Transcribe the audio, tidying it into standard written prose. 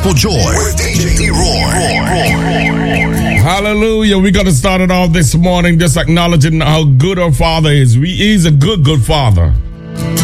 Gospel Joy with DJ Roy. Hallelujah. We're going to start it off this morning just acknowledging how good our Father is. He's a good, good Father.